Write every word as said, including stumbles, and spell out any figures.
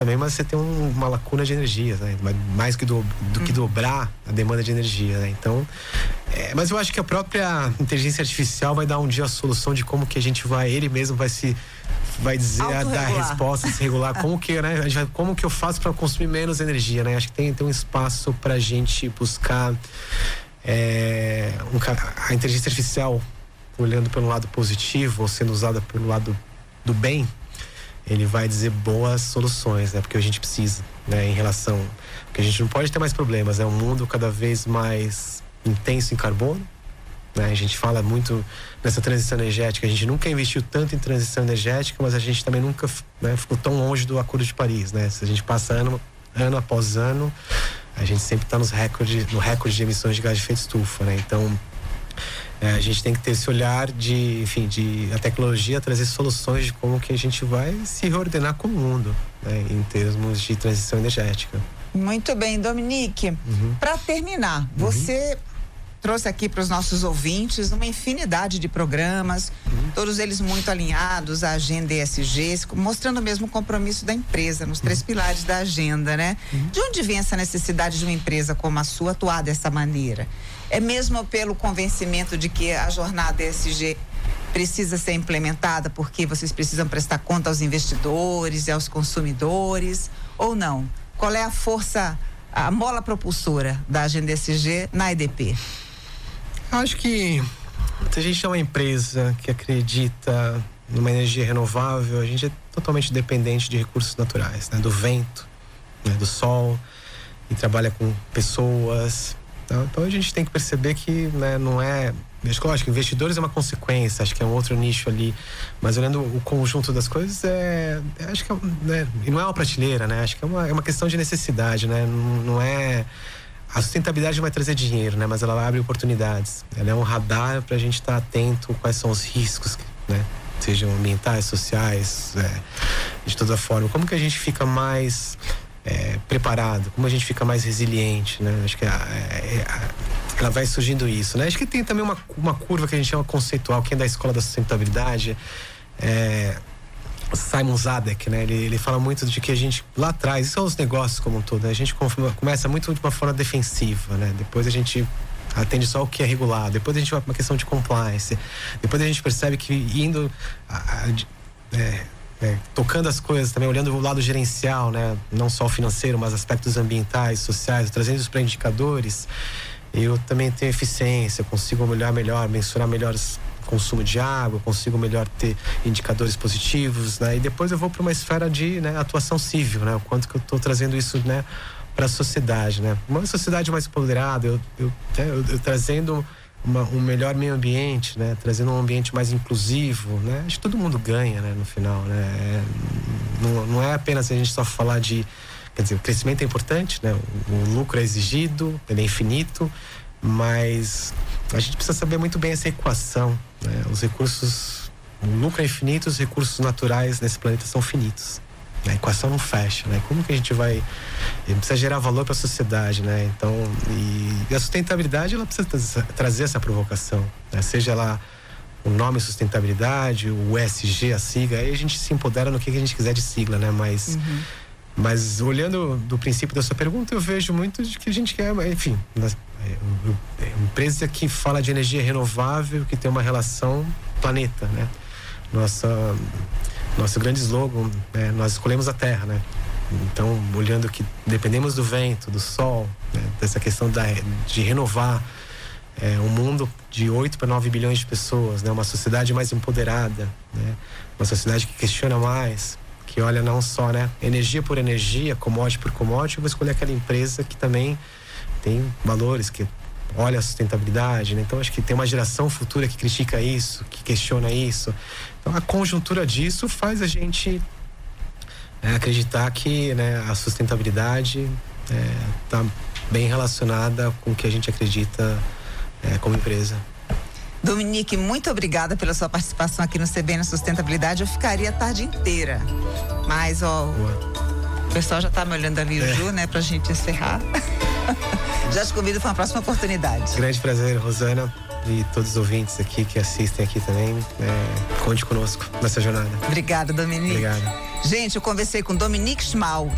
também, mas você tem um, uma lacuna de energia, né? Mais que do, do que dobrar a demanda de energia, né? Então, é, mas eu acho que a própria inteligência artificial vai dar um dia a solução de como que a gente vai, ele mesmo vai se vai dizer, a, dar a resposta, se regular, como que, né? A gente vai, como que eu faço para consumir menos energia, né? Acho que tem, tem um espaço pra gente buscar é, um, a inteligência artificial olhando pelo lado positivo ou sendo usada pelo lado do bem. Ele vai dizer boas soluções, né? Porque a gente precisa, né? Em relação... Porque a gente não pode ter mais problemas, é um mundo cada vez mais intenso em carbono, né? A gente fala muito nessa transição energética, a gente nunca investiu tanto em transição energética, mas a gente também nunca, né, ficou tão longe do Acordo de Paris, né? Se a gente passa ano, ano após ano, a gente sempre está nos recordes, no recorde de emissões de gás de efeito estufa, né? Então... É, a gente tem que ter esse olhar de, enfim, de a tecnologia trazer soluções de como que a gente vai se reordenar com o mundo, né, em termos de transição energética. Muito bem, Dominique. Uhum. Para terminar, uhum. você trouxe aqui para os nossos ouvintes uma infinidade de programas, uhum. todos eles muito alinhados à agenda E S G, mostrando mesmo o compromisso da empresa nos três uhum. pilares da agenda, né? Uhum. De onde vem essa necessidade de uma empresa como a sua atuar dessa maneira? É mesmo pelo convencimento de que a jornada E S G precisa ser implementada porque vocês precisam prestar conta aos investidores e aos consumidores, ou não? Qual é a força, a mola propulsora da agenda E S G na E D P? Acho que se a gente é uma empresa que acredita numa energia renovável, a gente é totalmente dependente de recursos naturais, né? Do vento, né? Do sol, e trabalha com pessoas. Então, então a gente tem que perceber que, né, não é... Acho que investidores é uma consequência, acho que é um outro nicho ali, mas olhando o conjunto das coisas, é, acho que é, né, e não é uma prateleira, né? Acho que é uma, é uma questão de necessidade, né? Não, não é... A sustentabilidade não vai trazer dinheiro, né? Mas ela abre oportunidades. Ela é um radar para a gente estar atento quais são os riscos, né? Sejam ambientais, sociais, é, de toda forma. Como que a gente fica mais é, preparado? Como a gente fica mais resiliente, né? Acho que é, é, ela vai surgindo isso, né? Acho que tem também uma, uma curva que a gente chama conceitual, quem é da escola da sustentabilidade, é... Simon Zadek, né? Ele, ele fala muito de que a gente, lá atrás, isso são os negócios como um todo, né? A gente começa muito de uma forma defensiva, né? Depois a gente atende só o que é regulado, depois a gente vai para uma questão de compliance, depois a gente percebe que indo, a, a, é, é, tocando as coisas também, olhando o lado gerencial, né? Não só o financeiro, mas aspectos ambientais, sociais, trazendo isso para indicadores, eu também tenho eficiência, consigo olhar melhor, mensurar melhor os consumo de água, consigo melhor ter indicadores positivos, né? E depois eu vou para uma esfera de, né, atuação civil, né? O quanto que eu estou trazendo isso, né, para a sociedade, né? Uma sociedade mais empoderada, eu, eu, eu, eu trazendo uma, um melhor meio ambiente, né? Trazendo um ambiente mais inclusivo, né? Acho que todo mundo ganha, né? No final, né? É, não, não é apenas a gente só falar de, quer dizer, o crescimento é importante, né? O, o lucro é exigido, ele é infinito, mas a gente precisa saber muito bem essa equação, né? Os recursos, o lucro é infinito, os recursos naturais nesse planeta são finitos. A equação não fecha, né? Como que a gente vai... Ele precisa gerar valor para a sociedade, né? Então, e, e a sustentabilidade, ela precisa trazer essa provocação, né? Seja lá o nome sustentabilidade, o E S G, a sigla, aí a gente se empodera no que a gente quiser de sigla, né? Mas... Uhum. Mas olhando do princípio da sua pergunta, eu vejo muito de que a gente quer, enfim, empresa que fala de energia renovável, que tem uma relação planeta, né? Nossa, nosso grande slogan, né? Nós escolhemos a Terra, né? Então, olhando que dependemos do vento, do sol, né? Dessa questão da, de renovar é, um mundo de oito para nove bilhões de pessoas, né? Uma sociedade mais empoderada, né? Uma sociedade que questiona mais, que olha não só, né, energia por energia, commodity por commodity, eu vou escolher aquela empresa que também tem valores, que olha a sustentabilidade, né? Então acho que tem uma geração futura que critica isso, que questiona isso. Então a conjuntura disso faz a gente é, acreditar que, né, a sustentabilidade está é, bem relacionada com o que a gente acredita é, como empresa. Dominique, muito obrigada pela sua participação aqui no C B N Sustentabilidade. Eu ficaria a tarde inteira, mas ó, Boa. O pessoal já tá me olhando ali, o é. Ju, né, pra gente encerrar. Já te convido para uma próxima oportunidade. Grande prazer, Rosana, e todos os ouvintes aqui que assistem aqui também, é, conte conosco nessa jornada. Obrigada, Dominique. Obrigado. Gente, eu conversei com Dominique Schmal.